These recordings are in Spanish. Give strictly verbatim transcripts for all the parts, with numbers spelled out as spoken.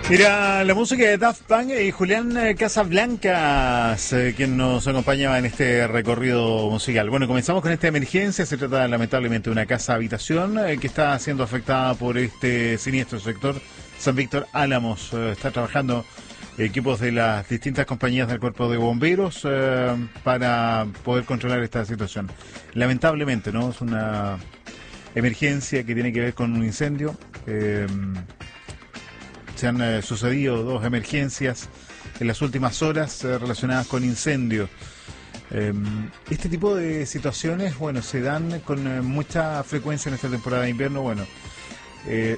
Mira, la música de Daft Punk y Julián Casablancas, eh, quien nos acompañaba en este recorrido musical. Bueno, comenzamos con esta emergencia. Se trata lamentablemente de una casa habitación eh, que está siendo afectada por este siniestro sector San Víctor Álamos. Eh, está trabajando equipos de las distintas compañías del Cuerpo de Bomberos eh, para poder controlar esta situación. Lamentablemente, ¿no? Es una emergencia que tiene que ver con un incendio. Eh, Se han eh, sucedido dos emergencias en las últimas horas eh, relacionadas con incendios. Eh, este tipo de situaciones, bueno, se dan con eh, mucha frecuencia en esta temporada de invierno. Bueno, eh,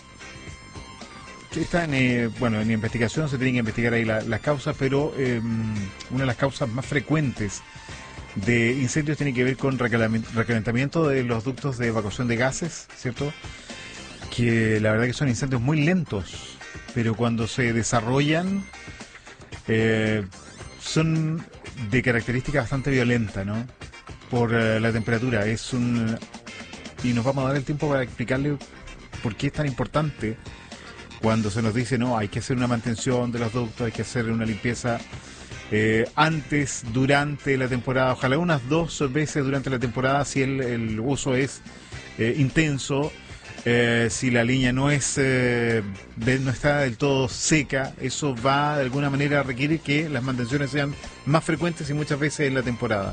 están, eh, bueno, en investigación se tienen que investigar ahí la, las causas, pero eh, una de las causas más frecuentes de incendios tiene que ver con recalentamiento de los ductos de evacuación de gases, ¿cierto? Que la verdad que son incendios muy lentos, pero cuando se desarrollan eh, son de característica bastante violenta, ¿no? Por eh, la temperatura. Es un y nos vamos a dar el tiempo para explicarle por qué es tan importante cuando se nos dice, no, hay que hacer una mantención de los ductos, hay que hacer una limpieza eh, antes, durante la temporada, ojalá unas dos veces durante la temporada si el, el uso es eh, intenso. Eh, si la línea no es eh, de, no está del todo seca, eso va de alguna manera a requerir que las mantenciones sean más frecuentes y muchas veces en la temporada.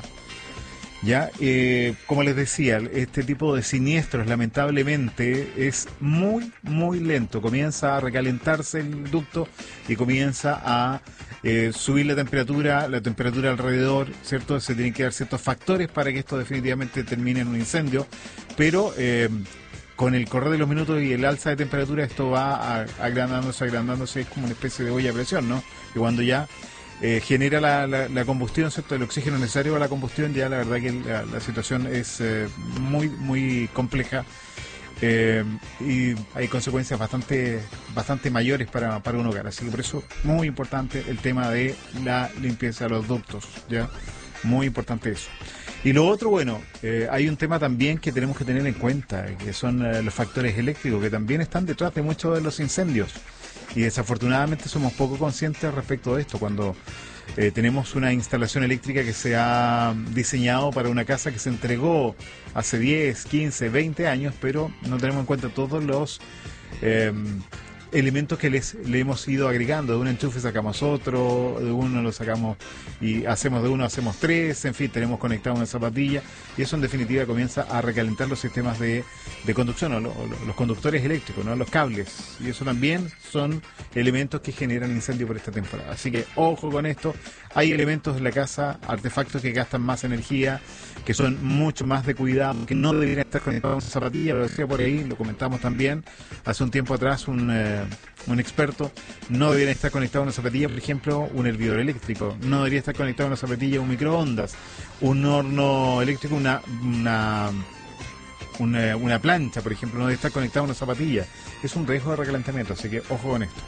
Ya, eh, como les decía, este tipo de siniestros lamentablemente es muy, muy lento. Comienza a recalentarse el ducto y comienza a eh, subir la temperatura, la temperatura alrededor, ¿cierto? Se tienen que dar ciertos factores para que esto definitivamente termine en un incendio, pero eh, con el correr de los minutos y el alza de temperatura, esto va a, agrandándose, agrandándose, es como una especie de olla a presión, ¿no? Y cuando ya eh, genera la, la, la combustión, ¿cierto? El oxígeno necesario para la combustión, ya la verdad que la, la situación es eh, muy, muy compleja eh, y hay consecuencias bastante, bastante mayores para, para un hogar. Así que por eso, muy importante el tema de la limpieza de los ductos, ¿ya? Muy importante eso. Y lo otro, bueno, eh, hay un tema también que tenemos que tener en cuenta, que son eh, los factores eléctricos, que también están detrás de muchos de los incendios. Y desafortunadamente somos poco conscientes respecto de esto, cuando eh, tenemos una instalación eléctrica que se ha diseñado para una casa que se entregó hace diez, quince, veinte años, pero no tenemos en cuenta todos los Eh, elementos que les, le hemos ido agregando. De un enchufe sacamos otro, de uno lo sacamos y hacemos de uno, hacemos tres, en fin, tenemos conectado una zapatilla y eso en definitiva comienza a recalentar los sistemas de, de conducción, o lo, los conductores eléctricos, ¿no? Los cables, y eso también son elementos que generan incendio por esta temporada. Así que ojo con esto. Hay elementos en la casa, artefactos que gastan más energía, que son mucho más de cuidado, que no deberían estar conectados a una zapatilla, lo decía por ahí, lo comentamos también hace un tiempo atrás un, eh, un experto, no debería estar conectado a una zapatilla, por ejemplo, un hervidor eléctrico, no debería estar conectado a una zapatilla un microondas, un horno eléctrico, una, una, una, una plancha, por ejemplo, no debe estar conectado a una zapatilla. Es un riesgo de recalentamiento, así que ojo con esto.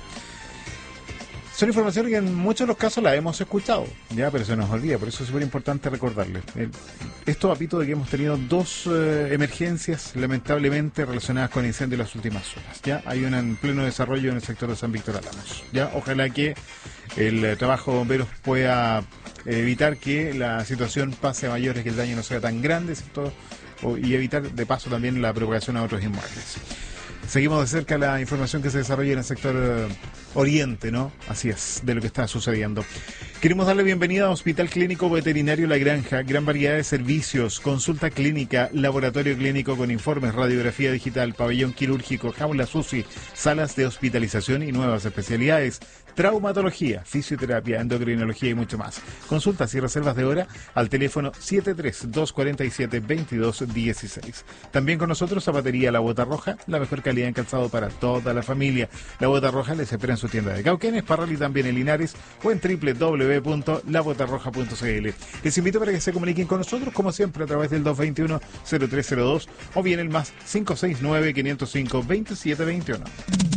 Son informaciones que en muchos de los casos las hemos escuchado, ya, pero se nos olvida, por eso es súper importante recordarles. Eh, esto a pito de que hemos tenido dos eh, emergencias, lamentablemente, relacionadas con incendios en las últimas horas. Ya hay una en pleno desarrollo en el sector de San Víctor Álamos. Ya, ojalá que el eh, trabajo de bomberos pueda eh, evitar que la situación pase a mayores, que el daño no sea tan grande, ¿cierto? O, y evitar de paso también la propagación a otros inmuebles. Seguimos de cerca la información que se desarrolla en el sector uh, oriente, ¿no? Así es, de lo que está sucediendo. Queremos darle bienvenida a Hospital Clínico Veterinario La Granja. Gran variedad de servicios, consulta clínica, laboratorio clínico con informes, radiografía digital, pabellón quirúrgico, jaulas U C I, salas de hospitalización y nuevas especialidades, traumatología, fisioterapia, endocrinología y mucho más. Consultas y reservas de hora al teléfono siete tres, dos cuatro siete, dos dos uno seis. También con nosotros Zapatería La Bota Roja, la mejor calidad en calzado para toda la familia. La Bota Roja les espera en su tienda de Cauquenes, Parral y también en Linares o en doble u doble u doble u punto la bota roja punto c l. Les invito para que se comuniquen con nosotros, como siempre, a través del dos dos uno, cero tres cero dos o bien el más cinco seis nueve, cinco cero cinco, dos siete dos uno.